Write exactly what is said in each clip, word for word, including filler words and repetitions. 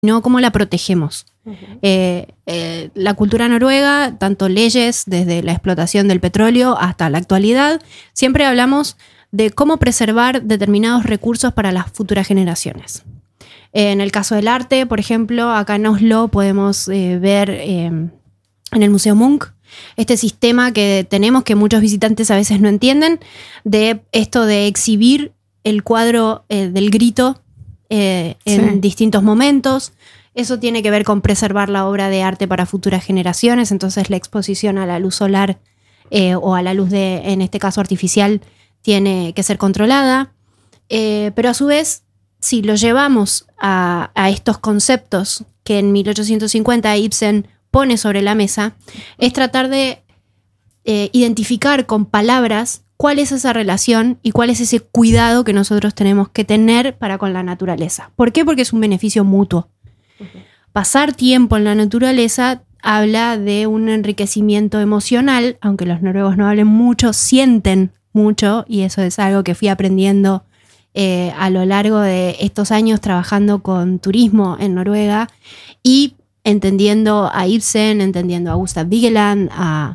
sino cómo la protegemos. Uh-huh. Eh, eh, la cultura noruega, tanto leyes desde la explotación del petróleo hasta la actualidad, siempre hablamos de cómo preservar determinados recursos para las futuras generaciones. Eh, en el caso del arte, por ejemplo, acá en Oslo podemos eh, ver eh, en el Museo Munch este sistema que tenemos, que muchos visitantes a veces no entienden, de esto de exhibir el cuadro eh, del grito eh, en sí. distintos momentos. Eso tiene que ver con preservar la obra de arte para futuras generaciones, entonces la exposición a la luz solar eh, o a la luz de, en este caso artificial, tiene que ser controlada. Eh, pero a su vez, si lo llevamos a, a estos conceptos que en mil ochocientos cincuenta Ibsen pone sobre la mesa, es tratar de eh, identificar con palabras cuál es esa relación y cuál es ese cuidado que nosotros tenemos que tener para con la naturaleza. ¿Por qué? Porque es un beneficio mutuo. Uh-huh. Pasar tiempo en la naturaleza habla de un enriquecimiento emocional, aunque los noruegos no hablen mucho, sienten mucho, y eso es algo que fui aprendiendo eh, a lo largo de estos años trabajando con turismo en Noruega y entendiendo a Ibsen, entendiendo a Gustav Vigeland, a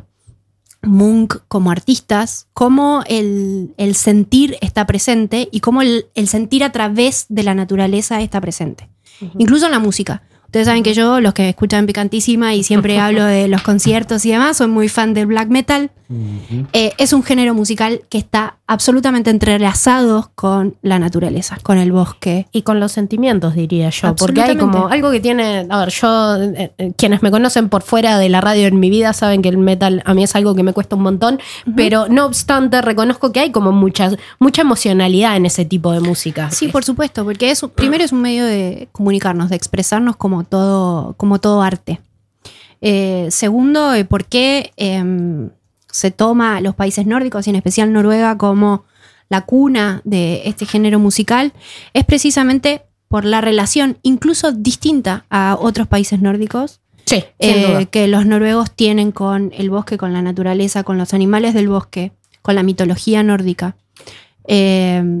Munch como artistas, cómo el, el sentir está presente y cómo el, el sentir a través de la naturaleza está presente. Uh-huh. Incluso en la música. Ustedes saben que yo, los que escuchan Picantísima y siempre hablo de los conciertos y demás, soy muy fan del black metal. Uh-huh. Eh, es un género musical que está absolutamente entrelazado con la naturaleza, con el bosque. Y con los sentimientos, diría yo. Porque hay como algo que tiene... A ver, yo... Eh, quienes me conocen por fuera de la radio en mi vida saben que el metal a mí es algo que me cuesta un montón. Uh-huh. Pero no obstante, reconozco que hay como mucha, mucha emocionalidad en ese tipo de música. Sí, por supuesto. Porque es, primero es un medio de comunicarnos, de expresarnos como todo, como todo arte. Eh, segundo, eh, ¿por qué eh, se toma a los países nórdicos y en especial Noruega como la cuna de este género musical? Es precisamente por la relación incluso distinta a otros países nórdicos sí, eh, que los noruegos tienen con el bosque, con la naturaleza, con los animales del bosque, con la mitología nórdica. Eh,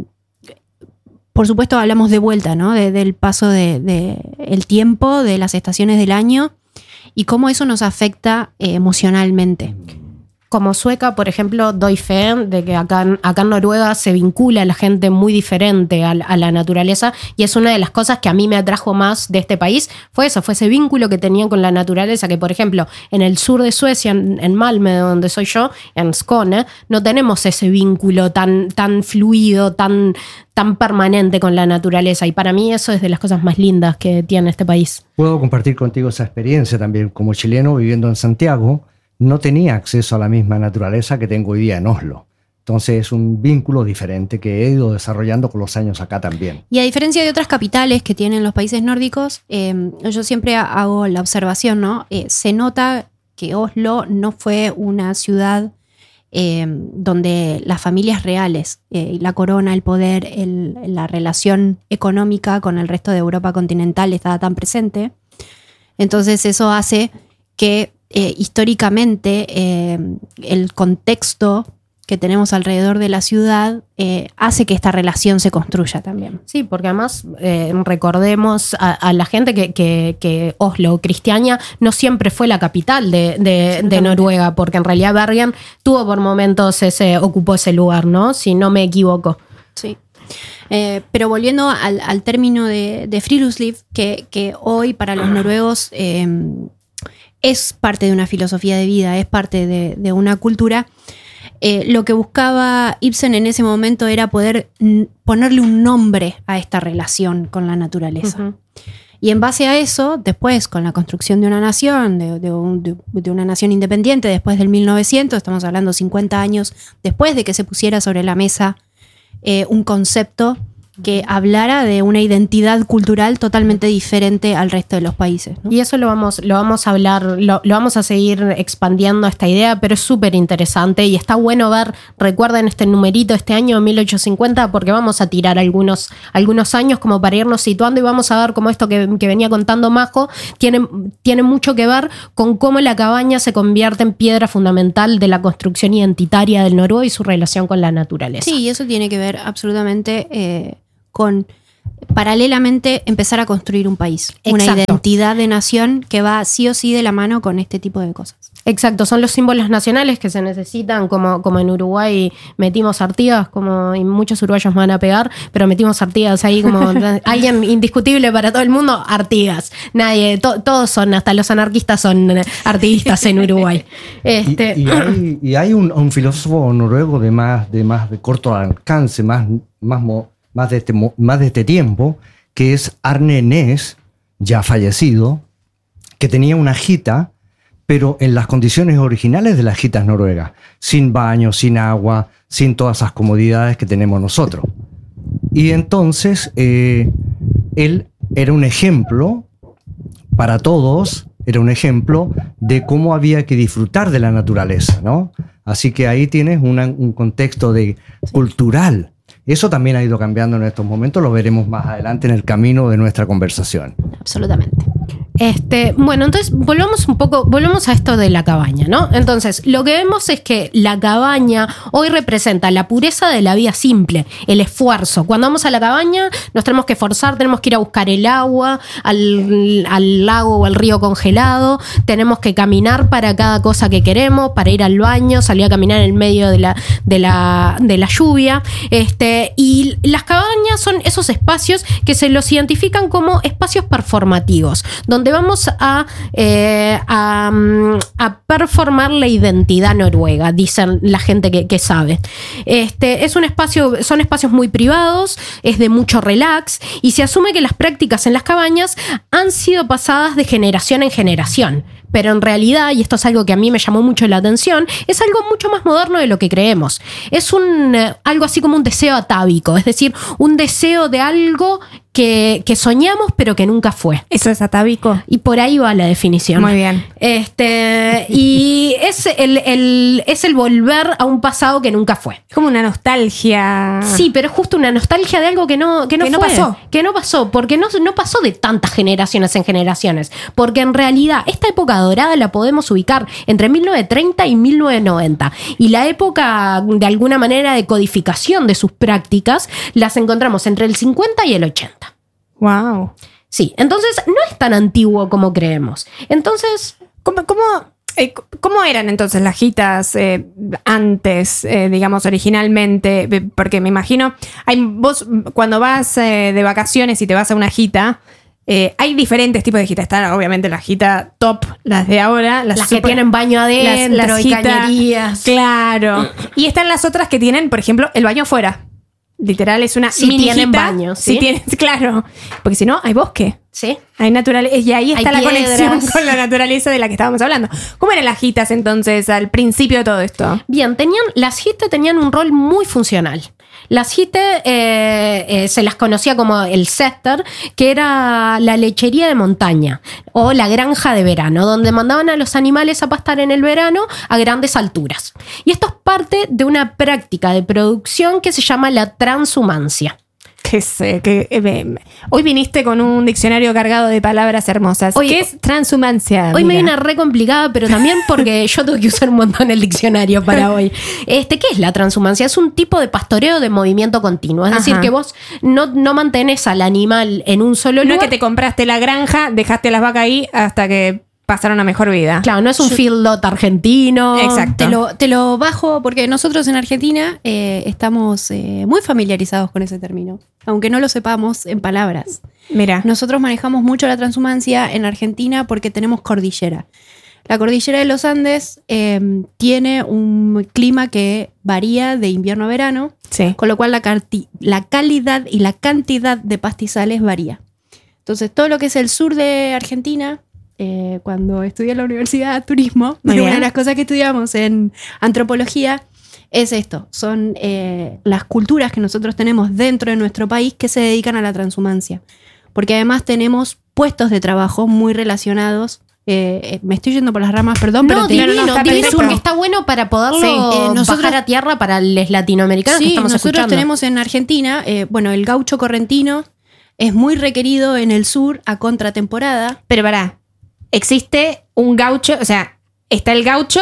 Por supuesto, hablamos de vuelta, ¿no? De, del paso del de, de tiempo, de las estaciones del año y cómo eso nos afecta eh, emocionalmente. Como sueca, por ejemplo, doy fe de que acá, acá en Noruega se vincula a la gente muy diferente a, a la naturaleza, y es una de las cosas que a mí me atrajo más de este país, fue eso, fue ese vínculo que tenían con la naturaleza, que por ejemplo, en el sur de Suecia, en, en Malmö, donde soy yo, en Skåne, no tenemos ese vínculo tan, tan fluido, tan, tan permanente con la naturaleza, y para mí eso es de las cosas más lindas que tiene este país. Puedo compartir contigo esa experiencia también, como chileno viviendo en Santiago. No tenía acceso a la misma naturaleza que tengo hoy día en Oslo. Entonces es un vínculo diferente que he ido desarrollando con los años acá también. Y a diferencia de otras capitales que tienen los países nórdicos, eh, yo siempre hago la observación, ¿no? Eh, se nota que Oslo no fue una ciudad eh, donde las familias reales, eh, la corona, el poder, el, la relación económica con el resto de Europa continental estaba tan presente. Entonces eso hace que Eh, históricamente eh, el contexto que tenemos alrededor de la ciudad eh, hace que esta relación se construya también. Sí, porque además eh, recordemos a, a la gente que, que, que Oslo, Cristiania, no siempre fue la capital de, de, de Noruega, porque en realidad Bergen tuvo por momentos ese, ocupó ese lugar, ¿no? Si no me equivoco. Sí. Eh, pero volviendo al, al término de, de Friluftsliv, que, que hoy para los noruegos eh, es parte de una filosofía de vida, es parte de, de una cultura. Eh, lo que buscaba Ibsen en ese momento era poder n- ponerle un nombre a esta relación con la naturaleza. Uh-huh. Y en base a eso, después, con la construcción de una nación, de, de, un, de, de una nación independiente, después del mil novecientos, estamos hablando cincuenta años después de que se pusiera sobre la mesa eh, un concepto que hablara de una identidad cultural totalmente diferente al resto de los países, ¿no? Y eso lo vamos, lo vamos a hablar, lo, lo vamos a seguir expandiendo esta idea, pero es súper interesante y está bueno ver, recuerden este numerito, este año mil ochocientos cincuenta, porque vamos a tirar algunos, algunos años como para irnos situando y vamos a ver cómo esto que, que venía contando Majo tiene, tiene mucho que ver con cómo la cabaña se convierte en piedra fundamental de la construcción identitaria del noruego y su relación con la naturaleza. Sí, y eso tiene que ver absolutamente eh, con paralelamente empezar a construir un país, Exacto. una identidad de nación que va sí o sí de la mano con este tipo de cosas. Exacto, son los símbolos nacionales que se necesitan, como, como en Uruguay metimos Artigas, como y muchos uruguayos me van a pegar, pero metimos Artigas ahí como alguien indiscutible para todo el mundo, Artigas. Nadie, to, todos son, hasta los anarquistas son artiguistas en Uruguay. Este, y, y hay, y hay un, un filósofo noruego de más de, más de corto alcance, más, más, más, de este, más de este tiempo, que es Arne Næss, ya fallecido, que tenía una gita, pero en las condiciones originales de las gitas noruegas, sin baño, sin agua, sin todas esas comodidades que tenemos nosotros. Y entonces eh, él era un ejemplo para todos, era un ejemplo de cómo había que disfrutar de la naturaleza, ¿no? Así que ahí tienes una, un contexto de, cultural. Eso también ha ido cambiando en estos momentos, lo veremos más adelante en el camino de nuestra conversación. Absolutamente. Este, bueno, entonces volvamos un poco, volvemos a esto de la cabaña, ¿no? Entonces, lo que vemos es que la cabaña hoy representa la pureza de la vida simple, el esfuerzo. Cuando vamos a la cabaña nos tenemos que esforzar, tenemos que ir a buscar el agua al, al lago o al río congelado, tenemos que caminar para cada cosa que queremos, para ir al baño, salir a caminar en medio de la, de la, de la lluvia. Este, y las cabañas son esos espacios que se los identifican como espacios performativos, donde vamos a, eh, a, a performar la identidad noruega, dicen la gente que, que sabe. Este, es un espacio, son espacios muy privados, es de mucho relax, y se asume que las prácticas en las cabañas han sido pasadas de generación en generación. Pero en realidad, y esto es algo que a mí me llamó mucho la atención, es algo mucho más moderno de lo que creemos. Es un, eh, algo así como un deseo atávico, es decir, un deseo de algo que, que soñamos pero que nunca fue. ¿Eso es atávico? Y por ahí va la definición. Muy bien. Este, y es el, el, es el volver a un pasado que nunca fue. Es como una nostalgia. Sí, pero es justo una nostalgia de algo que no, que no, Que no fue, pasó. Que no pasó, porque no, no pasó de tantas generaciones en generaciones. Porque en realidad esta época dorada la podemos ubicar entre mil novecientos treinta y mil novecientos noventa. Y la época, de alguna manera, de codificación de sus prácticas, las encontramos entre el cincuenta y el ochenta. Wow. Sí, entonces no es tan antiguo como creemos. Entonces, ¿Cómo, cómo, eh, ¿Cómo eran entonces las gitas eh, antes, eh, digamos, originalmente? Porque me imagino, hay, vos cuando vas eh, de vacaciones y te vas a una gita, eh, hay diferentes tipos de gitas. Están obviamente las gitas top, las de ahora. Las, las super, que tienen baño adentro, las, las y gita, cañerías. Claro. Y están las otras que tienen, por ejemplo, el baño afuera. Literal, es una Sí mini tienen gita. baño, ¿sí? Sí tienen, claro. Porque si no, hay bosque. Sí. Hay naturaleza. Y ahí está Hay la piedras. conexión con la naturaleza de la que estábamos hablando. ¿Cómo eran las gitas entonces al principio de todo esto? Bien, tenían, las gite tenían un rol muy funcional. Las gite eh, eh, se las conocía como el Sester, que era la lechería de montaña o la granja de verano, donde mandaban a los animales a pastar en el verano a grandes alturas. Y esto es parte de una práctica de producción que se llama la transhumancia. Que sé, que eh, hoy viniste con un diccionario cargado de palabras hermosas. Hoy- ¿Qué es transhumancia? Hoy me amiga? viene re complicada, pero también porque yo tuve que usar un montón el diccionario para hoy. Este, ¿qué es la transhumancia? Es un tipo de pastoreo de movimiento continuo. Es Ajá. decir, que vos no, no mantenés al animal en un solo No lugar. es que te compraste la granja, dejaste las vacas ahí hasta que pasaron a mejor vida. Claro, no es un field lot argentino. Exacto. Te lo, te lo bajo porque nosotros en Argentina eh, estamos eh, muy familiarizados con ese término, aunque no lo sepamos en palabras. Mira. Nosotros manejamos mucho la transhumancia en Argentina porque tenemos cordillera. La cordillera de los Andes eh, tiene un clima que varía de invierno a verano, Sí. con lo cual la, carti- la calidad y la cantidad de pastizales varía. Entonces, todo lo que es el sur de Argentina, eh, cuando estudié en la Universidad de Turismo, Muy una bien. de las cosas que estudiamos en antropología es esto, son eh, las culturas que nosotros tenemos dentro de nuestro país que se dedican a la transhumancia. Porque además tenemos puestos de trabajo muy relacionados. Eh, eh, me estoy yendo por las ramas, perdón, No, pero te- divino, no, no, está divino, perfecto. porque está bueno para poderlo Sí, eh, nosotros- bajar a tierra para los latinoamericanos que Sí, estamos nosotros escuchando. tenemos en Argentina, eh, bueno, el gaucho correntino es muy requerido en el sur a contratemporada. Pero pará, existe un gaucho, o sea, está el gaucho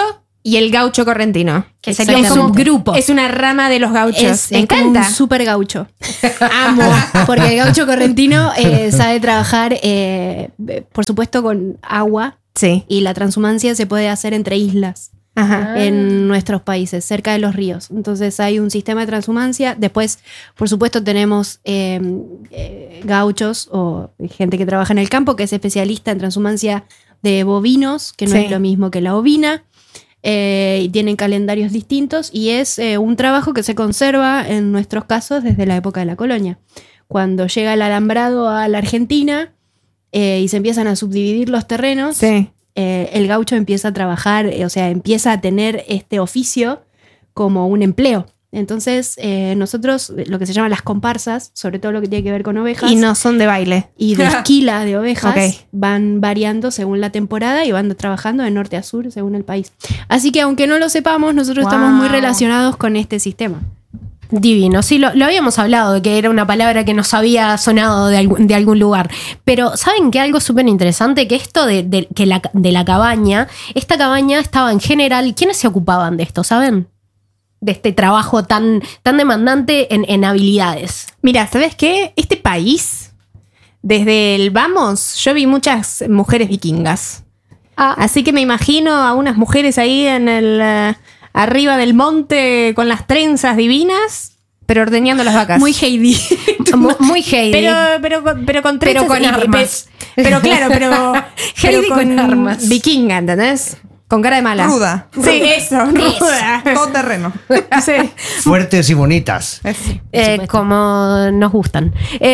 Y el gaucho correntino. Que sería un Exactamente. subgrupo. Es una rama de los gauchos. Es, Me es como encanta. un super gaucho. Amo. Porque el gaucho correntino eh, sabe trabajar, eh, por supuesto, con agua. Sí. Y la transhumancia se puede hacer entre islas Ajá. en nuestros países, cerca de los ríos. Entonces hay un sistema de transhumancia. Después, por supuesto, tenemos eh, eh, gauchos o gente que trabaja en el campo, que es especialista en transhumancia de bovinos, que no Sí. es lo mismo que la ovina. Eh, y tienen calendarios distintos y es eh, un trabajo que se conserva en nuestros casos desde la época de la colonia. Cuando llega el alambrado a la Argentina eh, y se empiezan a subdividir los terrenos, Sí. eh, el gaucho empieza a trabajar, eh, o sea, empieza a tener este oficio como un empleo. Entonces, eh, nosotros, lo que se llaman las comparsas, sobre todo lo que tiene que ver con ovejas, Y no son de baile. y de esquila de ovejas, Ok. van variando según la temporada y van trabajando de norte a sur según el país. Así que aunque no lo sepamos, nosotros Wow. estamos muy relacionados con este sistema. Divino, sí, lo, lo habíamos hablado, de que era una palabra que nos había sonado de, algún, de algún lugar. Pero, ¿saben qué? Algo súper interesante, que esto de, de, que la, de la cabaña, esta cabaña estaba en general, ¿quiénes se ocupaban de esto, saben? De este trabajo tan, tan demandante en, en habilidades. Mira, ¿sabes qué? Este país, desde el vamos, yo vi muchas mujeres vikingas. Así que me imagino a unas mujeres ahí en el eh, arriba del monte con las trenzas divinas, pero ordeñando las vacas. Muy Heidi. Muy, muy Heidi. Pero, pero, con- pero con Pero trenzas con y- armas. pe- Pero claro, pero, pero Heidi con armas. vikinga, ¿entendés? Con cara de mala. Ruda. Sí, eso, ruda. Todo terreno. Sí. Fuertes y bonitas. Eh, como nos gustan.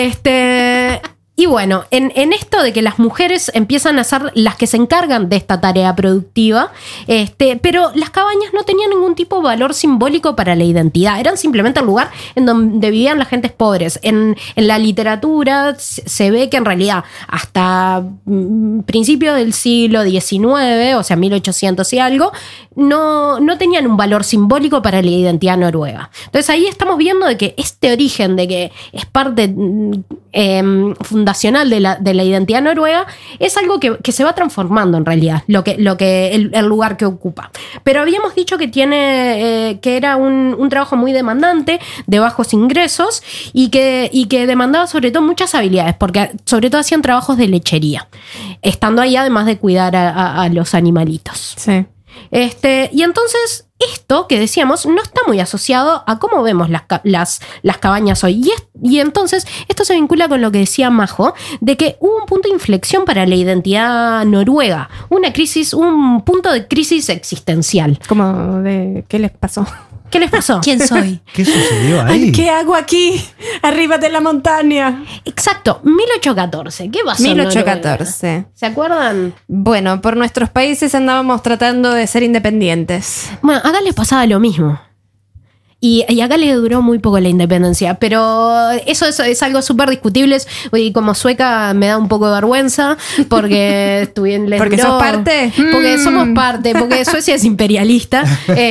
Este. Y bueno, en, en esto de que las mujeres empiezan a ser las que se encargan de esta tarea productiva, este, pero las cabañas no tenían ningún tipo de valor simbólico para la identidad, eran simplemente el lugar en donde vivían las gentes pobres. En, en la literatura se se ve que en realidad hasta mm, principios del siglo diecinueve, o sea, mil ochocientos y algo, no, no tenían un valor simbólico para la identidad noruega. Entonces ahí estamos viendo de que este origen de que es parte mm, eh, fundacional de la, de la identidad noruega es algo que, que se va transformando en realidad, lo que, lo que el, el lugar que ocupa. Pero habíamos dicho que tiene eh, que era un, un trabajo muy demandante, de bajos ingresos y que, y que demandaba sobre todo muchas habilidades, porque sobre todo hacían trabajos de lechería, estando ahí además de cuidar a, a, a los animalitos. Sí. Este, y entonces esto que decíamos no está muy asociado a cómo vemos las, ca- las, las cabañas hoy. Y, es- y entonces esto se vincula con lo que decía Majo, de que hubo un punto de inflexión para la identidad noruega, una crisis, un punto de crisis existencial. Como de, ¿qué les pasó? ¿Qué les pasó? ¿Quién soy? ¿Qué sucedió ahí? ¿Qué hago aquí? Arriba de la montaña. Exacto, mil ochocientos catorce. ¿Qué pasó en mil ochocientos Noruega? catorce. ¿Se acuerdan? Bueno, por nuestros países andábamos tratando de ser independientes. Bueno, acá les pasaba lo mismo. Y, y acá les duró muy poco la independencia, pero eso es, es algo súper discutible. Y como sueca me da un poco de vergüenza porque estuvieron les ¿Porque duró- sos parte? Porque Mm. somos parte, porque Suecia es imperialista.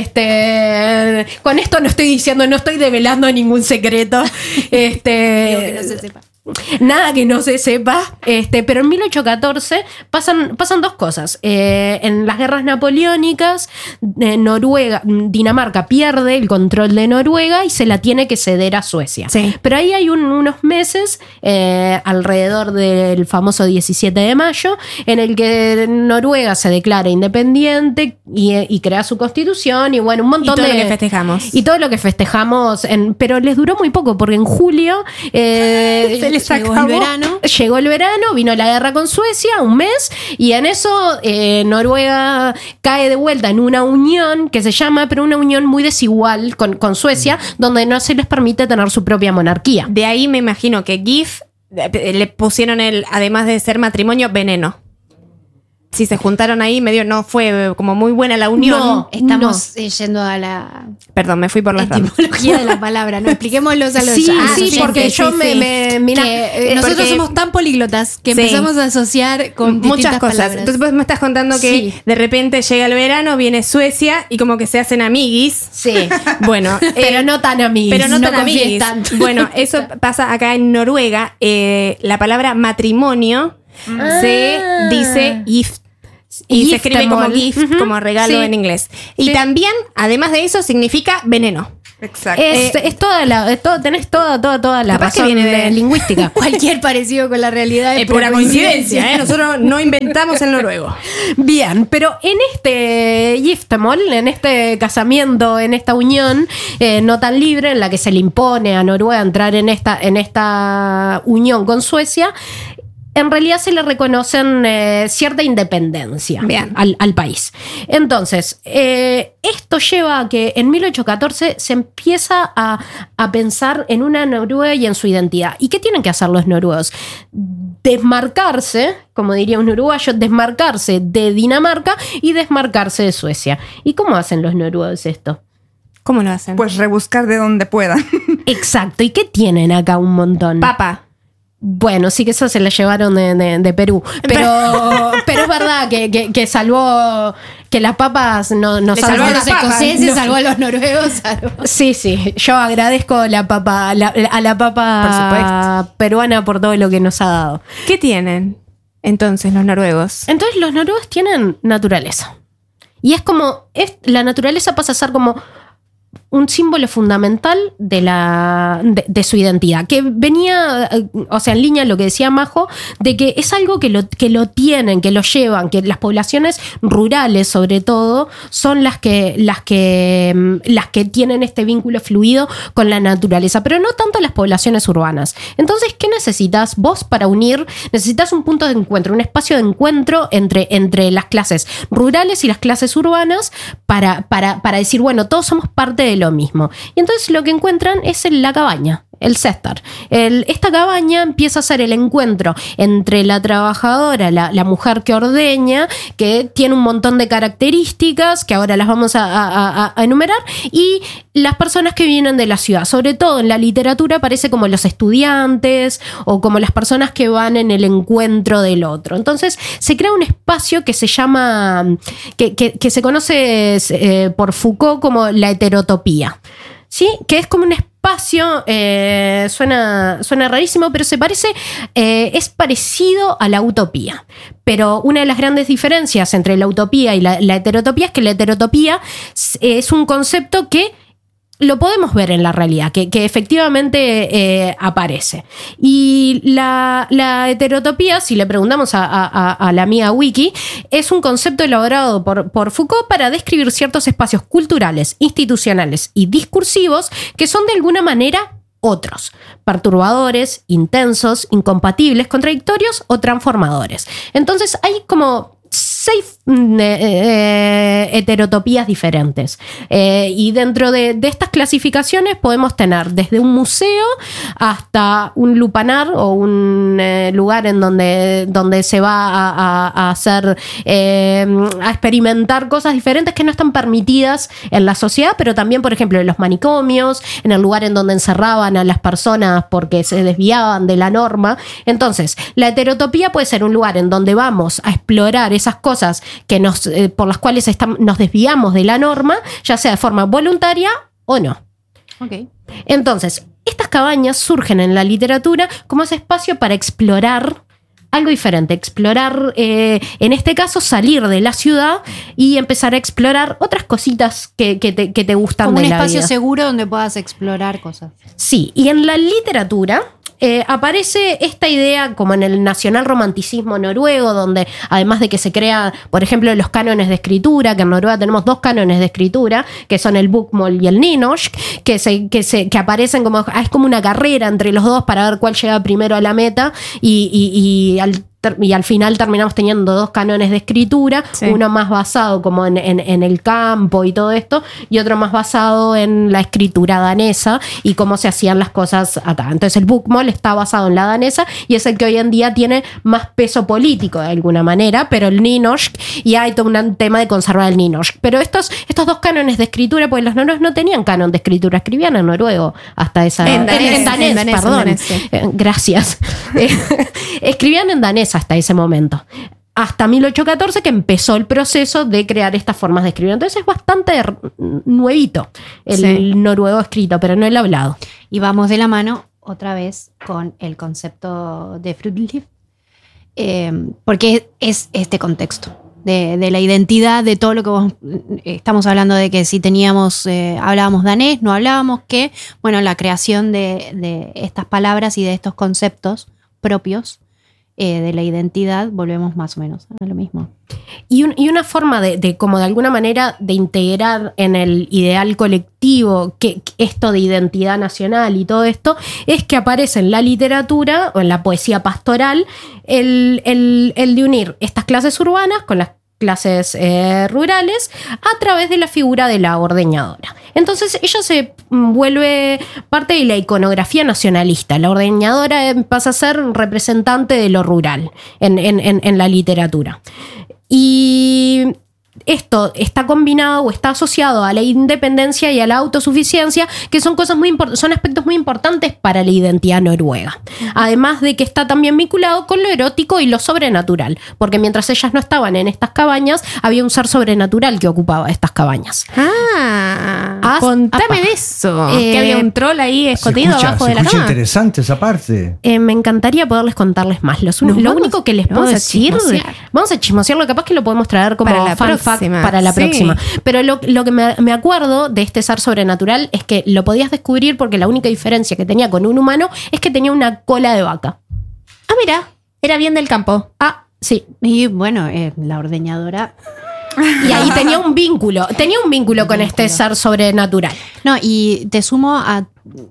Este, con esto no estoy diciendo, no estoy develando ningún secreto. Este, Digo que no se sepa. Nada que no se sepa, este, pero en mil ochocientos catorce pasan, pasan dos cosas. Eh, en las guerras napoleónicas, eh, Noruega, Dinamarca pierde el control de Noruega y se la tiene que ceder a Suecia. Sí. Pero ahí hay un- unos meses, eh, alrededor del famoso diecisiete de mayo, en el que Noruega se declara independiente y, y crea su constitución y bueno, un Y montón todo de... lo que festejamos. Y todo lo que festejamos, en- pero les duró muy poco, porque en julio eh, Se les Llegó acabó. el verano. llegó el verano, vino la guerra con Suecia, un mes, y en eso eh, Noruega cae de vuelta en una unión que se llama, pero una unión muy desigual con, con Suecia, donde no se les permite tener su propia monarquía. De ahí me imagino que GIF eh, le pusieron el, además de ser matrimonio, veneno. Si se juntaron ahí, medio no fue como muy buena la unión. No. Estamos eh, yendo a la Perdón, me fui por las ramas. etimología de la palabra. No, expliquémoslos a los Sí, ah, sí, oyentes, porque yo me- me- mira, que, eh, eh, nosotros porque- somos tan políglotas que Sí. empezamos a asociar con Muchas distintas cosas. palabras. Entonces vos me estás contando que Sí. de repente llega el verano, viene Suecia y como que se hacen amiguis. Sí, Bueno, pero eh, no tan amigos. pero no, tan confíes amiguis. tanto. Bueno, eso pasa acá en Noruega. Eh, la palabra matrimonio se Ah. dice gift. Y se escribe como gift, uh-huh. como regalo sí. en inglés. Y sí. también, además de eso, significa veneno. Exacto. Es, Eh, es toda la, es todo, tenés toda, toda, toda la Capaz que razón viene de- de lingüística. Cualquier parecido con la realidad es Es pura coincidencia, ¿eh? Nosotros no inventamos el noruego. Bien, pero en este giftermål, en este casamiento, en esta unión eh, no tan libre en la que se le impone a Noruega entrar en esta, en esta unión con Suecia, en realidad se le reconocen eh, cierta independencia Bien. al, al país. Entonces, eh, esto lleva a que en mil ochocientos catorce se empieza a, a pensar en una Noruega y en su identidad. ¿Y qué tienen que hacer los noruegos? Desmarcarse, como diría un uruguayo, desmarcarse de Dinamarca y desmarcarse de Suecia. ¿Y cómo hacen los noruegos esto? ¿Cómo lo hacen? Pues rebuscar de donde puedan. Exacto. ¿Y qué tienen acá un montón? Papa. Bueno, sí que eso se la llevaron de, de- de Perú. Pero, pero es verdad que, que, que salvó, que las papas no, no Le salvó salvó Salvó a a los las papas, escoceses, no. salvó a los noruegos, salvó. Sí, sí, yo agradezco la papa, la- a la Por papa supuesto. peruana por todo lo que nos ha dado. ¿Qué tienen entonces los noruegos? Entonces los noruegos tienen naturaleza. Y es como, es, la naturaleza pasa a ser como un símbolo fundamental de, la, de, de su identidad, que venía, eh, o sea, en línea lo que decía Majo, de que es algo que lo, que lo tienen, que lo llevan, que las poblaciones rurales, sobre todo, son las que, las que, mm, las que tienen este vínculo fluido con la naturaleza, pero no tanto las poblaciones urbanas. Entonces, ¿qué necesitas vos para unir? Necesitas un punto de encuentro, un espacio de encuentro entre, entre las clases rurales y las clases urbanas para, para, para decir, bueno, todos somos parte de lo mismo. Y entonces lo que encuentran es en la cabaña, el cestar. El, esta cabaña empieza a ser el encuentro entre la trabajadora, la, la mujer que ordeña, que tiene un montón de características que ahora las vamos a, a, a, a enumerar, y las personas que vienen de la ciudad. Sobre todo en la literatura aparece como los estudiantes o como las personas que van en el encuentro del otro. Entonces se crea un espacio que se llama, que, que, que se conoce eh, por Foucault como la heterotopía. ¿Sí? Que es como un espacio, eh, suena, suena rarísimo, pero se parece, eh, es parecido a la utopía. Pero una de las grandes diferencias entre la utopía y la, la heterotopía es que la heterotopía es, es un concepto que lo podemos ver en la realidad, que, que efectivamente eh, aparece. Y la, la heterotopía, si le preguntamos a, a, a la amiga Wiki, es un concepto elaborado por, por Foucault para describir ciertos espacios culturales, institucionales y discursivos que son de alguna manera otros, perturbadores, intensos, incompatibles, contradictorios o transformadores. Entonces hay como seis eh, eh, heterotopías diferentes. Eh, y dentro de, de estas clasificaciones podemos tener desde un museo hasta un lupanar o un eh, lugar en donde, donde se va a, a, a hacer, eh, a experimentar cosas diferentes que no están permitidas en la sociedad, pero también, por ejemplo, en los manicomios, en el lugar en donde encerraban a las personas porque se desviaban de la norma. Entonces, la heterotopía puede ser un lugar en donde vamos a explorar esas cosas que nos, eh, por las cuales estamos, nos desviamos de la norma, ya sea de forma voluntaria o no. Ok. Entonces, estas cabañas surgen en la literatura como ese espacio para explorar algo diferente, explorar, eh, en este caso, salir de la ciudad y empezar a explorar otras cositas que, que, te, que te gustan Como de un la espacio vida. seguro donde puedas explorar cosas. Sí, y en la literatura eh, aparece esta idea como en el nacionalromanticismo noruego, donde además de que se crea, por ejemplo, los cánones de escritura, que en Noruega tenemos dos cánones de escritura, que son el bokmål y el nynorsk, que, se, que, se, que aparecen como, es como una carrera entre los dos para ver cuál llega primero a la meta, y, y, y al y al final terminamos teniendo dos cánones de escritura, Sí. uno más basado como en, en, en el campo y todo esto, y otro más basado en la escritura danesa y cómo se hacían las cosas acá. Entonces el bokmål está basado en la danesa y es el que hoy en día tiene más peso político de alguna manera, pero el nynorsk, y hay todo un tema de conservar el nynorsk. Pero estos, estos dos cánones de escritura, pues los noruegos no tenían canon de escritura, escribían en noruego hasta esa... En danés, en danés, en danés, perdón. en danés, sí. Eh, Gracias. Eh, Escribían en danés hasta ese momento. Hasta mil ochocientos catorce que empezó el proceso de crear estas formas de escribir. Entonces es bastante r- nuevito el Sí. noruego escrito, pero no el hablado. Y vamos de la mano otra vez con el concepto de Fruitlief, eh, porque es este contexto. de, de la identidad, de todo lo que vos, estamos hablando de que si teníamos, eh, hablábamos danés, no hablábamos, que, bueno, la creación de, de estas palabras y de estos conceptos propios eh, de la identidad, volvemos más o menos a lo mismo. Y, un, y una forma de, de, como de alguna manera, de integrar en el ideal colectivo que, que esto de identidad nacional y todo esto, es que aparece en la literatura o en la poesía pastoral el, el, el de unir estas clases urbanas con las clases eh, rurales a través de la figura de la ordeñadora. Entonces ella se vuelve parte de la iconografía nacionalista. La ordeñadora pasa a ser representante de lo rural en, en, en, en la literatura. Y esto está combinado o está asociado a la independencia y a la autosuficiencia, que son cosas muy import- son aspectos muy importantes para la identidad noruega. Además de que está también vinculado con lo erótico y lo sobrenatural, porque mientras ellas no estaban en estas cabañas, había un ser sobrenatural que ocupaba estas cabañas. Ah, As- contame apa. de eso. Eh, que había un troll ahí Se escondido escucha, abajo se de la escucha cama. interesante esa parte. Eh, me encantaría poderles contarles más. Los, Nos lo vamos- único que les puedo vamos a decir, chismosear. vamos a chismosearlo, capaz que lo podemos traer como Para la fan fact próxima, para la sí. próxima. Pero lo, lo que me, me acuerdo de este ser sobrenatural es que lo podías descubrir porque la única diferencia que tenía con un humano es que tenía una cola de vaca. Ah, mira, era bien del campo. Ah, sí. Y bueno, eh, la ordeñadora. Y ahí tenía un vínculo, tenía un vínculo con este ser sobrenatural. No, y te sumo a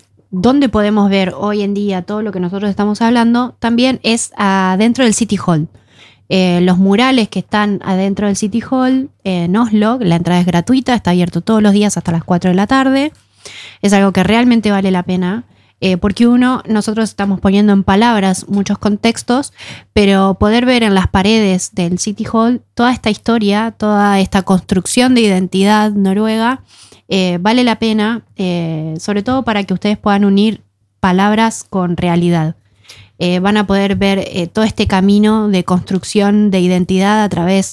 dónde podemos ver hoy en día todo lo que nosotros estamos hablando, también es adentro del City Hall. Eh, los murales que están adentro del City Hall eh, en Oslo, la entrada es gratuita, está abierto todos los días hasta las cuatro de la tarde. Es algo que realmente vale la pena, eh, porque uno, nosotros estamos poniendo en palabras muchos contextos, pero poder ver en las paredes del City Hall toda esta historia, toda esta construcción de identidad noruega, eh, vale la pena, eh, sobre todo para que ustedes puedan unir palabras con realidad. Eh, van a poder ver eh, todo este camino de construcción de identidad a través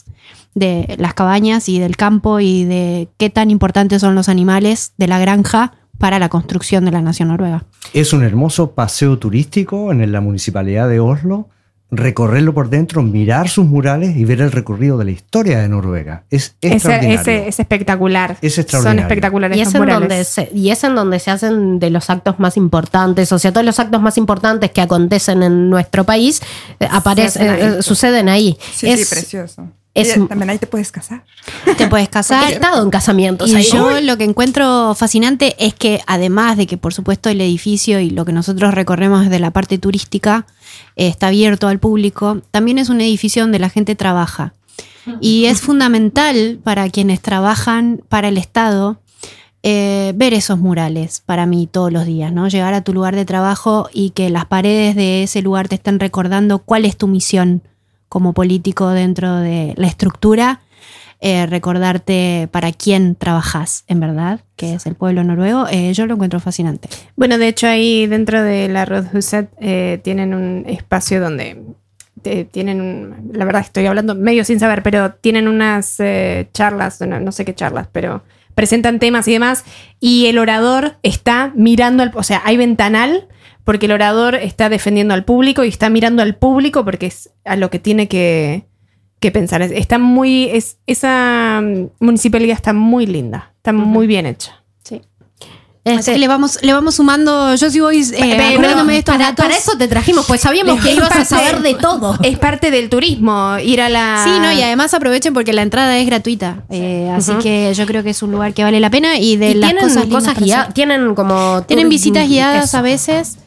de las cabañas y del campo y de qué tan importantes son los animales de la granja para la construcción de la nación noruega. Es un hermoso paseo turístico en la municipalidad de Oslo, recorrerlo por dentro, mirar sus murales y ver el recorrido de la historia de Noruega. Es Ese, extraordinario. ese es espectacular. Es extraordinario. Son espectaculares Y estos es, en murales. donde se, y es en donde se hacen de los actos más importantes, o sea, todos los actos más importantes que acontecen en nuestro país eh, aparecen, hacen ahí. eh, suceden ahí. Sí, es, sí, precioso. es- Y también ahí te puedes casar. Te puedes casar. He estado en casamientos Y ahí. yo lo que encuentro fascinante es que además de que por supuesto el edificio y lo que nosotros recorremos desde la parte turística eh, está abierto al público, también es un edificio donde la gente trabaja. Y es fundamental para quienes trabajan para el Estado eh, ver esos murales para mí todos los días, ¿no? Llegar a tu lugar de trabajo y que las paredes de ese lugar te estén recordando cuál es tu misión como político dentro de la estructura. Eh, recordarte para quién trabajas, en verdad, que es el pueblo noruego, eh, yo lo encuentro fascinante. Bueno, de hecho ahí dentro de la Rådhuset eh, tienen un espacio donde te- tienen, un- la verdad estoy hablando medio sin saber, pero tienen unas eh, charlas, no, no sé qué charlas, pero presentan temas y demás, y el orador está mirando, al, o sea, hay ventanal, porque el orador está defendiendo al público y está mirando al público porque es a lo que tiene que... que pensar. Está muy, es, esa mm, municipalidad está muy linda, está muy bien hecha. Sí. Este- Así que le vamos, le vamos sumando, yo sí voy eh, Pero acordándome de estos para, datos. para eso te trajimos, pues sabíamos que Es ibas a parte- saber de todo. Es parte del turismo, ir a la... Sí, no, y además aprovechen porque la entrada es gratuita. Eh, así Ujú. que yo creo que es un lugar que vale la pena y de Y las tienen cosas, cosas, lindas para guiadas, hacer. tienen como... Tienen tour- visitas guiadas eso. a veces.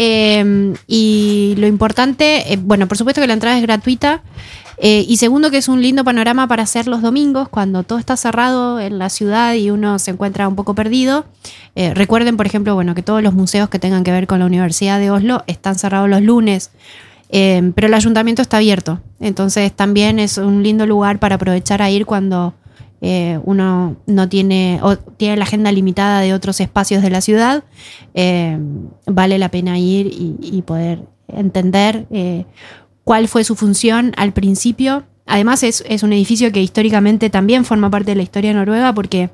eh, y lo importante, eh, bueno, por supuesto que la entrada es gratuita. Eh, y segundo, que es un lindo panorama para hacer los domingos, cuando todo está cerrado en la ciudad y uno se encuentra un poco perdido. Eh, recuerden, por ejemplo, bueno, que todos los museos que tengan que ver con la Universidad de Oslo están cerrados los lunes, eh, pero el ayuntamiento está abierto. Entonces también es un lindo lugar para aprovechar a ir cuando eh, uno no tiene, o tiene la agenda limitada de otros espacios de la ciudad. Eh, vale la pena ir y, y poder entender eh, cuál fue su función al principio. Además es, es un edificio que históricamente también forma parte de la historia noruega porque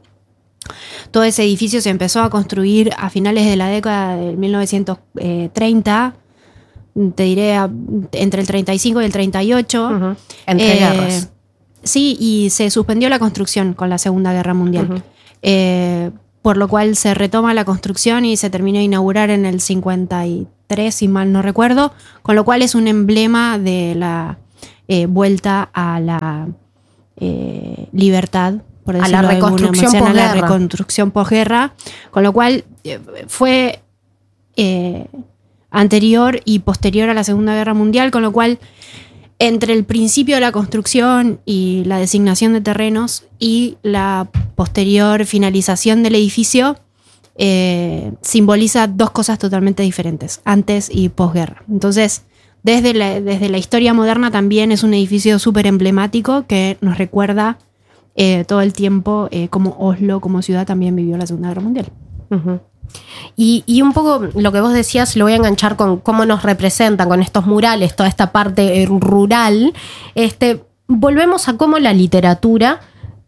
todo ese edificio se empezó a construir a finales de la década de mil novecientos treinta, te diré a- entre el treinta y cinco y el treinta y ocho. Ujú. Entre Eh, guerras. Sí, y se suspendió la construcción con la Segunda Guerra Mundial. Uh-huh. Eh, por lo cual se retoma la construcción y se terminó de inaugurar en el cincuenta y tres, si mal no recuerdo, con lo cual es un emblema de la eh, vuelta a la eh, libertad, por decirlo a la reconstrucción de alguna manera, a la posguerra. reconstrucción posguerra, con lo cual eh, fue eh, anterior y posterior a la Segunda Guerra Mundial, con lo cual entre el principio de la construcción y la designación de terrenos y la posterior finalización del edificio eh, simboliza dos cosas totalmente diferentes, antes y posguerra. Entonces, desde la, desde la historia moderna también es un edificio súper emblemático que nos recuerda eh, todo el tiempo eh, cómo Oslo como ciudad también vivió la Segunda Guerra Mundial. Uh-huh. Y, y un poco lo que vos decías lo voy a enganchar con cómo nos representan con estos murales, toda esta parte rural. Este, volvemos a cómo la literatura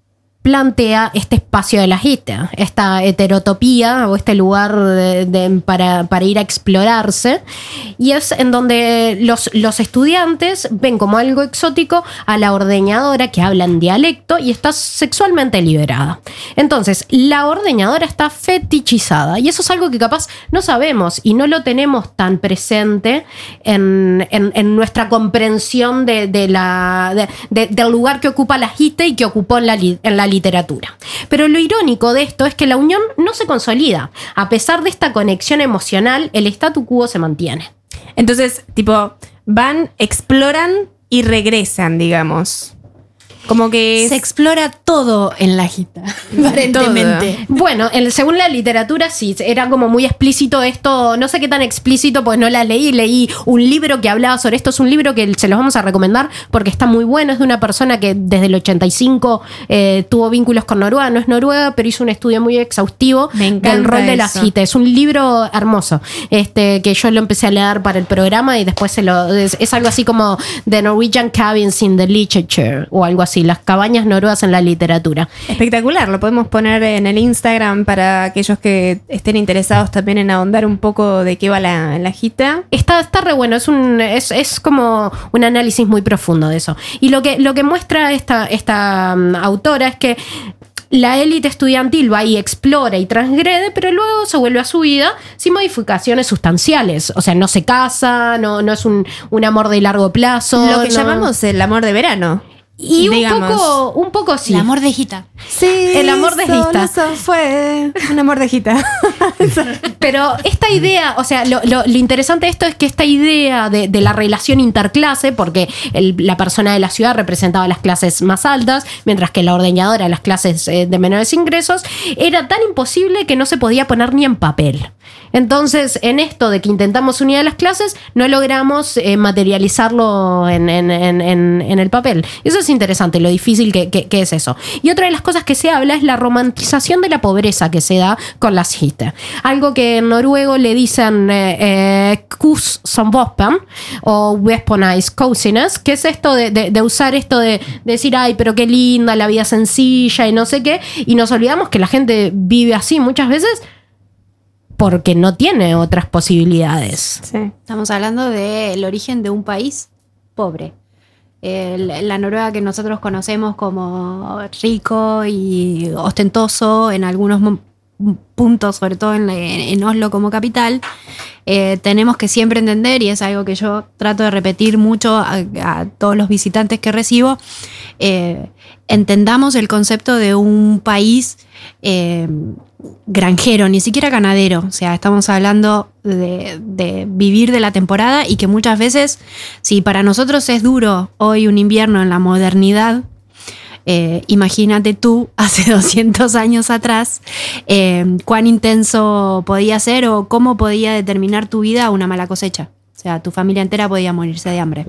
plantea este espacio de la gita, esta heterotopía o este lugar de, de, para, para ir a explorarse, y es en donde los, los estudiantes ven como algo exótico a la ordeñadora que habla en dialecto y está sexualmente liberada. Entonces, la ordeñadora está fetichizada y eso es algo que capaz no sabemos y no lo tenemos tan presente en, en, en nuestra comprensión de, de la, de, de, del lugar que ocupa la gita y que ocupó en la, en la literatura. Pero lo irónico de esto es que la unión no se consolida. A pesar de esta conexión emocional, el statu quo se mantiene. Entonces, tipo, van, exploran y regresan, digamos. Como que... Se explora todo en la gita, aparentemente. Bueno, el, según la literatura sí, era como muy explícito esto, no sé qué tan explícito, pues no la leí, leí un libro que hablaba sobre esto, es un libro que se los vamos a recomendar porque está muy bueno, es de una persona que desde el ochenta y cinco eh, tuvo vínculos con Noruega, no es noruega, pero hizo un estudio muy exhaustivo del rol de la gita. Es un libro hermoso, este, que yo lo empecé a leer para el programa y después se lo, es, es algo así como The Norwegian Cabins in the Literature o algo así. Las cabañas noruegas en la literatura. Espectacular, lo podemos poner en el Instagram para aquellos que estén interesados también en ahondar un poco de qué va la, la gita. Está, está re bueno, es un es, es como un análisis muy profundo de eso. Y lo que, lo que muestra esta, esta um, autora es que la élite estudiantil va y explora y transgrede, pero luego se vuelve a su vida sin modificaciones sustanciales. O sea, no se casa, no, no es un, un amor de largo plazo. Lo que no. llamamos el amor de verano. Y un digamos. poco, un poco sí. El amor de gita. Sí, el amor de gita. Eso fue un amor de gita. Pero esta idea, o sea, lo, lo, lo interesante de esto es que esta idea de, de la relación interclase, porque el, la persona de la ciudad representaba las clases más altas, mientras que la ordeñadora las clases eh, de menores ingresos, era tan imposible que no se podía poner ni en papel. Entonces, en esto de que intentamos unir a las clases, no logramos eh, materializarlo en, en, en, en, en el papel. Eso es interesante, lo difícil que, que, que es eso. Y otra de las cosas que se habla es la romantización de la pobreza que se da con las gita. Algo que en noruego le dicen eh, eh, kus som våpen o weaponized coziness, que es esto de, de, de usar esto de, de decir, ay, pero qué linda, la vida sencilla y no sé qué. Y nos olvidamos que la gente vive así muchas veces porque no tiene otras posibilidades. Sí. Estamos hablando del origen de un país pobre. El, la Noruega que nosotros conocemos como rico y ostentoso en algunos mo- puntos, sobre todo en, en Oslo como capital, eh, tenemos que siempre entender, y es algo que yo trato de repetir mucho a, a todos los visitantes que recibo, eh, entendamos el concepto de un país eh, granjero, ni siquiera ganadero. O sea, estamos hablando de, de vivir de la temporada, y que muchas veces, si para nosotros es duro hoy un invierno en la modernidad, eh, imagínate tú hace doscientos años atrás eh, cuán intenso podía ser o cómo podía determinar tu vida una mala cosecha. O sea, tu familia entera podía morirse de hambre.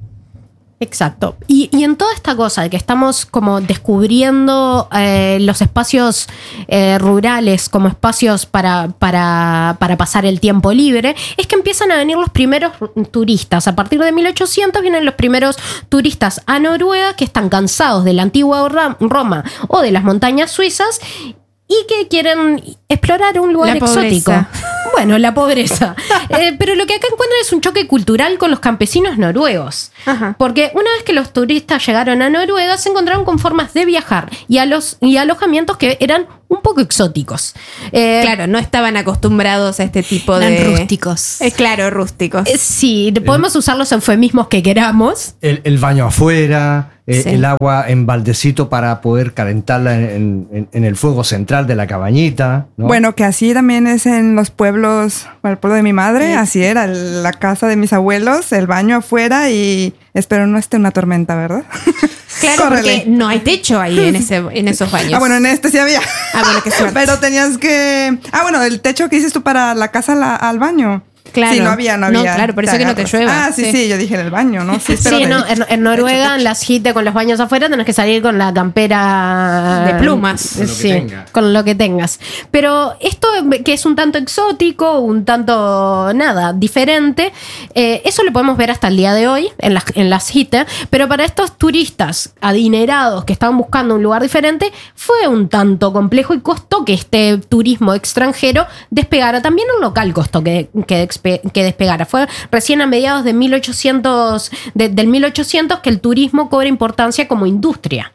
Exacto. Y, y en toda esta cosa de que estamos como descubriendo eh, los espacios eh, rurales como espacios para, para, para pasar el tiempo libre, es que empiezan a venir los primeros turistas. A partir de mil ochocientos vienen los primeros turistas a Noruega que están cansados de la antigua Roma o de las montañas suizas y que quieren explorar un lugar la exótico. Pobreza. Bueno, la pobreza. Eh, pero lo que acá encuentran es un choque cultural con los campesinos noruegos. Ajá. Porque una vez que los turistas llegaron a Noruega, se encontraron con formas de viajar y, a los, y alojamientos que eran un poco exóticos. Eh, Claro, no estaban acostumbrados a este tipo Eran de... rústicos. Eh, claro, rústicos. eh, sí, podemos usar los eufemismos que queramos. El, el baño afuera, eh, Sí. el agua en baldecito para poder calentarla en, en- en el fuego central de la cabañita, ¿no? Bueno, que así también es en los pueblos, bueno, el pueblo de mi madre, así era, la casa de mis abuelos, el baño afuera y espero no esté una tormenta, ¿verdad? Claro, Córrele. porque no hay techo ahí en, ese, en esos baños. Ah, bueno, en este sí había. Ah, bueno, qué suerte. Pero tenías que... Ah, bueno, el techo que dices tú para la casa la- al baño. Claro. Sí, no había, no No, había. claro, por eso que no te agarras. llueva. Ah, sí, Sí. sí, yo dije en el baño, ¿no? Sí, espero Sí, de- no, en, en Noruega, en las Hite con los baños afuera, tenés que salir con la campera De plumas. Con lo que Sí, tengas. con lo que tengas. Pero esto que es un tanto exótico, un tanto, nada, diferente, eh, eso lo podemos ver hasta el día de hoy en las, en las Hite, pero para estos turistas adinerados que estaban buscando un lugar diferente, fue un tanto complejo y costó que este turismo extranjero despegara. También un local costó que, que, despe- que despegara. Fue recién a mediados de mil ochocientos, de- del mil ochocientos que el turismo cobra importancia como industria.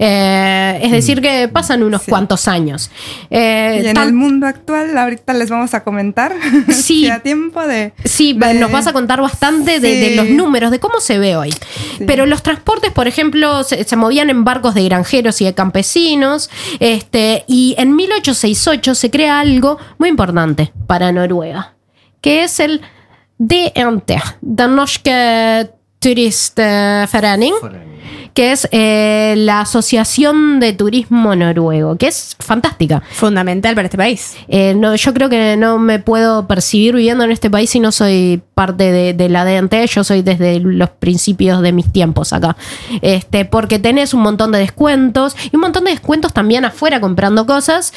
Eh, es decir, que pasan unos Sí. cuantos años. Eh, Y en tan- el mundo actual, ahorita les vamos a comentar. Sí. Si a tiempo de... Sí, de- nos vas a contar bastante de, Sí. de los números, de cómo se ve hoy. Pero los transportes, por ejemplo, se, se movían en barcos de granjeros y de campesinos. Este, y en mil ochocientos sesenta y ocho se crea algo muy importante para Noruega, que es el D N T, Den Norske Turistforening, que es eh, la Asociación de Turismo Noruego, que es fantástica. Fundamental para este país. Eh, no, yo creo que no me puedo percibir viviendo en este país si no soy parte de, de la D N T. Yo soy desde los principios de mis tiempos acá. Este, porque tenés un montón de descuentos y un montón de descuentos también afuera comprando cosas.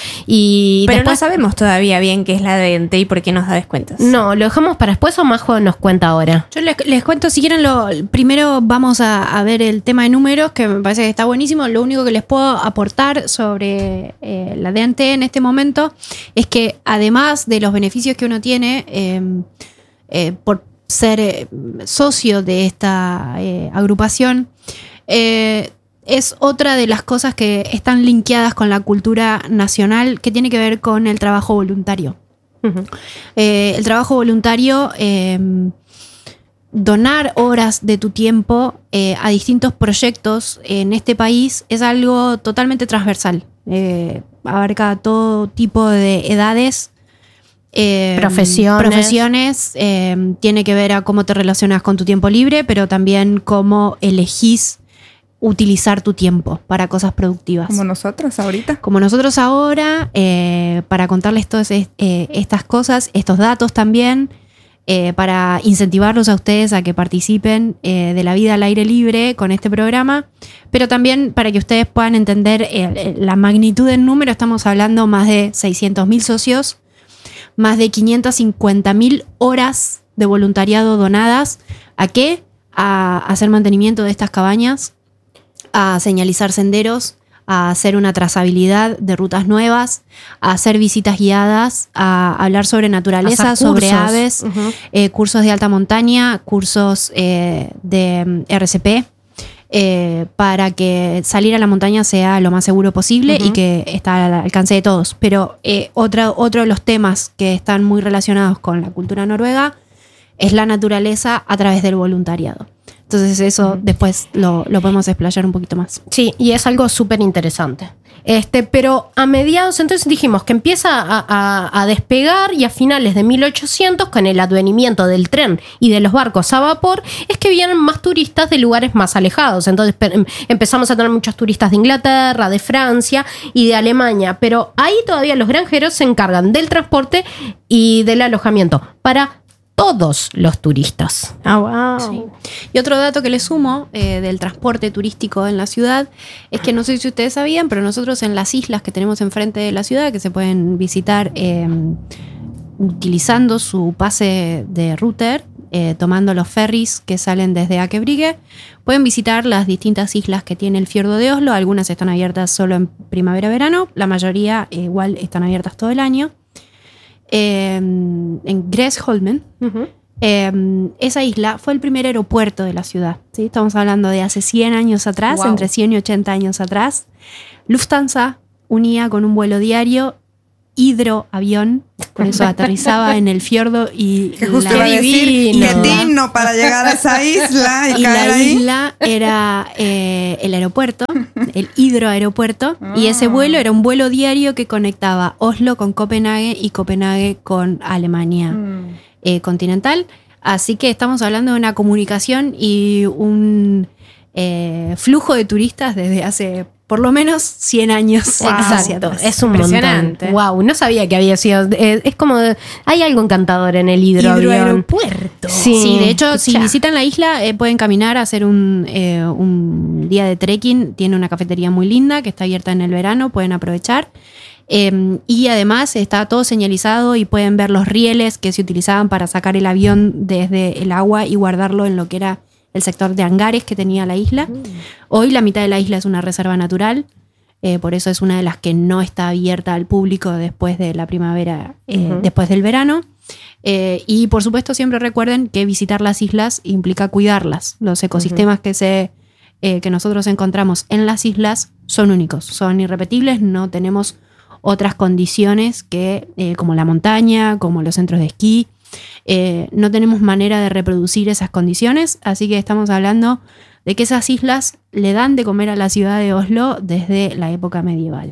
Y Pero después, no sabemos todavía bien qué es la D N T y por qué nos da descuentos. no, lo dejamos para después o Majo nos cuenta ahora. Yo les, les cuento, si quieren, lo, primero vamos a, a ver el tema de números, que me parece que está buenísimo. Lo único que les puedo aportar sobre eh, la D N T en este momento es que, además de los beneficios que uno tiene eh, eh, por ser eh, socio de esta eh, agrupación, eh, es otra de las cosas que están linkeadas con la cultura nacional, que tiene que ver con el trabajo voluntario. Ujú. Eh, el trabajo voluntario, eh, donar horas de tu tiempo eh, a distintos proyectos en este país es algo totalmente transversal. Eh, abarca todo tipo de edades, eh, Profesiones. profesiones, eh, tiene que ver a cómo te relacionas con tu tiempo libre, pero también cómo elegís utilizar tu tiempo para cosas productivas. Como nosotros ahorita. Como nosotros ahora, eh, para contarles todas es- eh, estas cosas, estos datos también, eh, para incentivarlos a ustedes a que participen eh, de la vida al aire libre con este programa, pero también para que ustedes puedan entender eh, la magnitud del número. Estamos hablando más de seiscientos mil socios, más de quinientas cincuenta mil horas de voluntariado donadas. ¿A qué? A hacer mantenimiento de estas cabañas, a señalizar senderos, a hacer una trazabilidad de rutas nuevas, a hacer visitas guiadas, a hablar sobre naturaleza, Hacer sobre cursos. aves, Ujú. eh, cursos de alta montaña, cursos eh, de mm, R C P, eh, para que salir a la montaña sea lo más seguro posible Ujú. y que está al alcance de todos. Pero eh, otra, otro de los temas que están muy relacionados con la cultura noruega es la naturaleza a través del voluntariado. Entonces eso después lo, lo podemos explayar un poquito más. Sí, y es algo súper interesante. Este, pero a mediados, entonces dijimos que empieza a, a- a despegar y a finales de mil ochocientos, con el advenimiento del tren y de los barcos a vapor, es que vienen más turistas de lugares más alejados. Entonces pe- em- empezamos a tener muchos turistas de Inglaterra, de Francia y de Alemania. Pero ahí todavía los granjeros se encargan del transporte y del alojamiento para todos los turistas. Ah, wow. Sí. Y otro dato que le sumo eh, del transporte turístico en la ciudad es que no sé si ustedes sabían, pero nosotros en las islas que tenemos enfrente de la ciudad, que se pueden visitar eh, utilizando su pase de router, eh, tomando los ferries que salen desde Akebrige, pueden visitar las distintas islas que tiene el fiordo de Oslo. Algunas están abiertas solo en primavera-verano, la mayoría eh, igual están abiertas todo el año. Eh, en Gresholmen, Ujú. Eh, esa isla fue el primer aeropuerto de la ciudad, ¿sí? Estamos hablando de hace cien años atrás, Wow. entre cien y ochenta años atrás. Lufthansa unía con un vuelo diario hidroavión, por eso aterrizaba en el fiordo y Que justo la, iba a decir divino. que digno para llegar a esa isla y, y caer la ahí. isla era eh, el aeropuerto, el hidroaeropuerto, y ese Ah. vuelo era un vuelo diario que conectaba Oslo con Copenhague y Copenhague con Alemania Mm. eh, continental. Así que estamos hablando de una comunicación y un eh, flujo de turistas desde hace por lo menos cien años. Wow. hacia Exacto, atrás. es un montón. Impresionante. Wow, no sabía que había sido. eh, es como. Hay algo encantador en el hidroavión. Hidroaeropuerto. Sí, Sí, de hecho, si escuchá. visitan la isla, eh, pueden caminar a hacer un, eh, un día de trekking. Tiene una cafetería muy linda que está abierta en el verano, pueden aprovechar. Eh, y además está todo señalizado y pueden ver los rieles que se utilizaban para sacar el avión desde el agua y guardarlo en lo que era el sector de hangares que tenía la isla. Hoy la mitad de la isla es una reserva natural. Eh, por eso es una de las que no está abierta al público después de la primavera, eh, Ujú. después del verano. Eh, y por supuesto siempre recuerden que visitar las islas implica cuidarlas. Los ecosistemas que, se, eh, que nosotros encontramos en las islas son únicos, son irrepetibles, no tenemos otras condiciones que, eh, como la montaña, como los centros de esquí. Eh, no tenemos manera de reproducir esas condiciones, así que estamos hablando de que esas islas le dan de comer a la ciudad de Oslo desde la época medieval.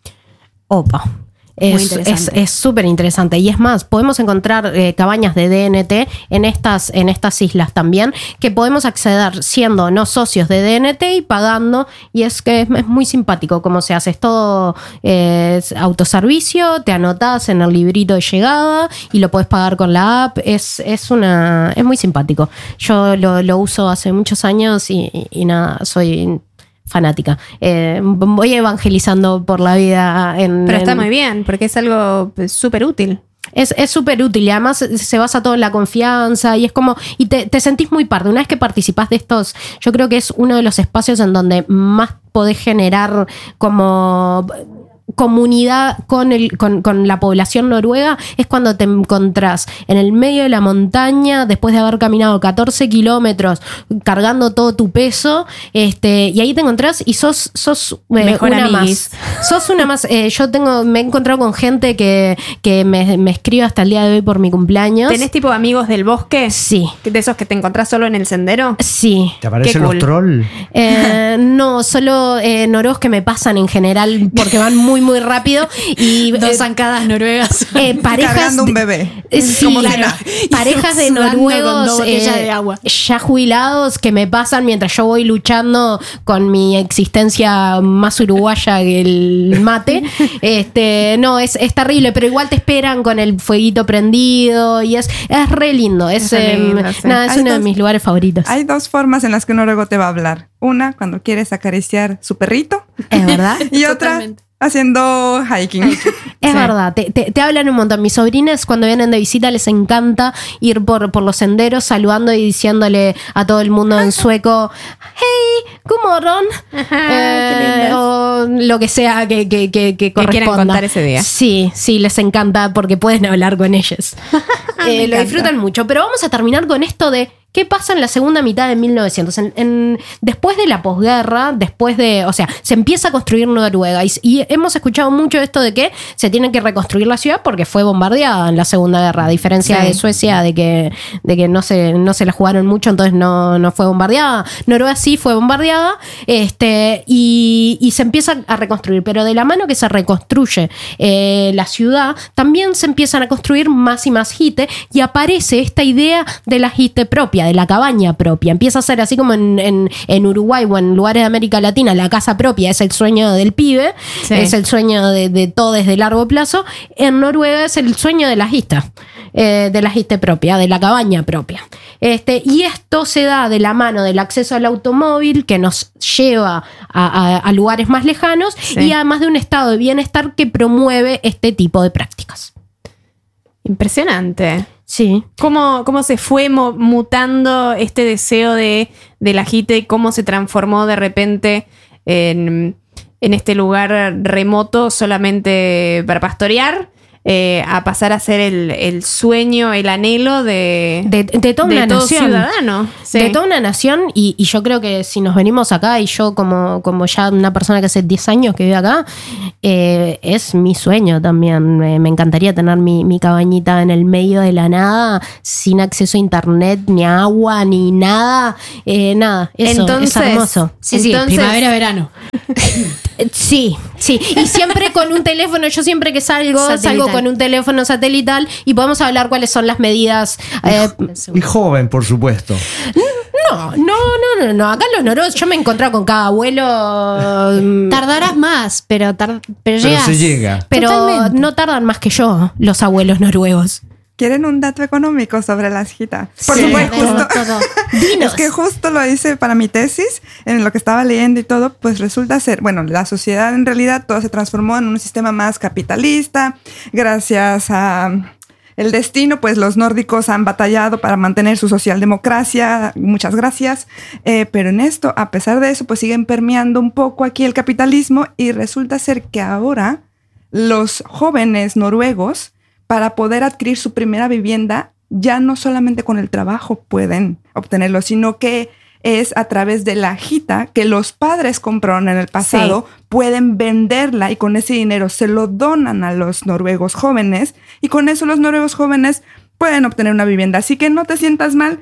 Opa. Muy Es interesante. es súper interesante. Y es más, podemos encontrar eh, cabañas de D N T en estas, en estas islas también, que podemos acceder siendo no socios de D N T y pagando. Y es que es, es muy simpático cómo se hace. Es todo eh, es autoservicio, te anotás en el librito de llegada y lo puedes pagar con la app. Es, es, una, es muy simpático. Yo lo, lo uso hace muchos años y, y, y nada, soy fanática. Eh, voy evangelizando por la vida. En, Pero está en- muy bien, porque es algo pues, súper útil. Es es súper útil y además se basa todo en la confianza y es como, y te, te sentís muy parte. Una vez que participás de estos, yo creo que es uno de los espacios en donde más podés generar como comunidad con, el, con, con la población noruega, es cuando te encontrás en el medio de la montaña después de haber caminado catorce kilómetros cargando todo tu peso, este, y ahí te encontrás y sos, sos eh, Mejor una amiguis. más. Sos una más. Eh, yo tengo, me he encontrado con gente que, que me, me escribe hasta el día de hoy por mi cumpleaños. ¿Tenés tipo amigos del bosque? Sí. ¿De esos que te encontrás solo en el sendero? Sí. ¿Te aparecen Qué cool. los trolls? Eh, no, solo eh, noruegos que me pasan en general porque van muy, muy rápido. Y Dos eh, zancadas noruegas. eh, parejas. Cargando un de- bebé. Eh, sí, Como si claro. nada. Parejas de Sudando con noruegos dos botellas eh, de agua. ya jubilados que me pasan mientras yo voy luchando con mi existencia más uruguaya que el mate. Este, no, es, es terrible, pero igual te esperan con el fueguito prendido y es, es re lindo. Es, Es re em, lindo, sí. nada, es Hay uno de dos- mis lugares favoritos. Hay dos formas en las que un noruego te va a hablar. Una, cuando quieres acariciar su perrito. Es verdad. Y otra, Totalmente. haciendo hiking. Es Sí. verdad, te, te- te hablan un montón. Mis sobrinas cuando vienen de visita les encanta ir por, por los senderos saludando y diciéndole a todo el mundo en sueco, hey, good morning. qué lindas. o lo que sea que, que, que, que quieran corresponda. contar ese día. Sí, sí, les encanta porque pueden hablar con ellos. Eh, lo encanta. disfrutan mucho. Pero vamos a terminar con esto de qué pasa en la segunda mitad de mil novecientos. En, en- después de la posguerra, después de, o sea, se empieza a construir Noruega y, y hemos escuchado mucho esto de que se tiene que reconstruir la ciudad porque fue bombardeada en la Segunda Guerra, a diferencia Sí. de Suecia, de que, de que no, se, no se la jugaron mucho, entonces no, no fue bombardeada. Noruega sí fue bombardeada este, y, y se empieza a reconstruir, pero de la mano que se reconstruye eh, la ciudad, también se empiezan a construir más y más hite y aparece esta idea de la hite propia, de la cabaña propia. Empieza a ser así como en, en, en Uruguay o en lugares de América Latina, la casa propia es el sueño del pibe, Sí. es el sueño de, de todo desde largo plazo. En Noruega es el sueño de la hista, eh, de la histe propia, de la cabaña propia. Este, y esto se da de la mano del acceso al automóvil que nos lleva a, a- a lugares más lejanos Sí. y además de un estado de bienestar que promueve este tipo de prácticas. Impresionante. Sí. ¿Cómo, cómo se fue mo- mutando este deseo de, de la jite? ¿Cómo se transformó de repente en, en este lugar remoto solamente para pastorear? eh, a pasar a ser el, el sueño, el anhelo de, De, de toda de una todo nación. ciudadano. Sí. De toda una nación, y, y yo creo que si nos venimos acá, y yo como, como ya una persona que hace diez años que vive acá, eh, es mi sueño también. Me, me encantaría tener mi, mi cabañita en el medio de la nada, sin acceso a internet, ni agua, ni nada. Eh, nada, eso Entonces, es hermoso. Sí, sí, Entonces- primavera-verano. Eh, Sí, sí. Y siempre con un teléfono, yo siempre que salgo, Satelital. salgo con un teléfono satelital y podemos hablar cuáles son las medidas. eh, Y joven, por supuesto. no, no, no, no, no. Acá los noruegos, yo me he encontrado con cada abuelo. mm, Tardarás más, pero, tar- pero Pero llegas. se llega. Pero Totalmente. no tardan más que yo, los abuelos noruegos. ¿Quieren un dato económico sobre las hitas? Por Sí, supuesto, todo, justo, todo. Dinos. es que justo lo hice para mi tesis, en lo que estaba leyendo y todo, pues resulta ser, bueno, la sociedad en realidad todo se transformó en un sistema más capitalista, gracias a el destino, pues los nórdicos han batallado para mantener su socialdemocracia, muchas gracias, eh, pero en esto, a pesar de eso, pues siguen permeando un poco aquí el capitalismo y resulta ser que ahora los jóvenes noruegos, para poder adquirir su primera vivienda, ya no solamente con el trabajo pueden obtenerlo, sino que es a través de la hita que los padres compraron en el pasado, pueden venderla y con ese dinero se lo donan a los noruegos jóvenes y con eso los noruegos jóvenes pueden obtener una vivienda. Así que no te sientas mal,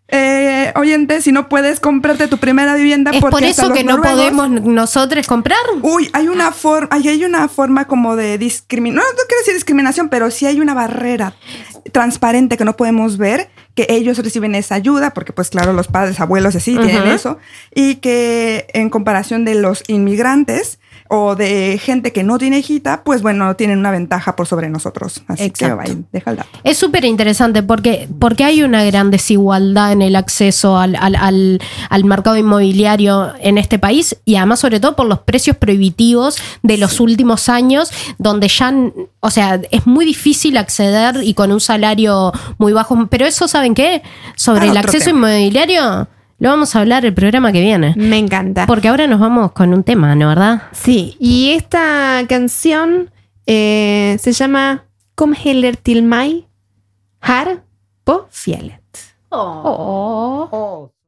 eh, oyente, si no puedes comprarte tu primera vivienda. ¿Es porque por hasta eso los que no noruegos- podemos nosotros comprar? Uy, hay una forma, hay, hay una forma como de discriminación, no, no quiero decir discriminación, pero sí hay una barrera transparente que no podemos ver, que ellos reciben esa ayuda, porque pues claro, los padres, abuelos así tienen Ujú. eso, y que en comparación de los inmigrantes o de gente que no tiene hijita, pues bueno, tienen una ventaja por sobre nosotros. Así Exacto. que ahí, deja el dato. Es súper interesante porque, porque hay una gran desigualdad en el acceso al, al, al, al mercado inmobiliario en este país y además sobre todo por los precios prohibitivos de los últimos años donde ya, o sea, es muy difícil acceder y con un salario muy bajo. Pero eso, ¿saben qué? Sobre Ah, el otro acceso tema. inmobiliario lo vamos a hablar el programa que viene. Me encanta. Porque ahora nos vamos con un tema, ¿no? ¿Verdad? Sí, y esta canción eh, se llama Kom heller till mig, här på fjället. Oh.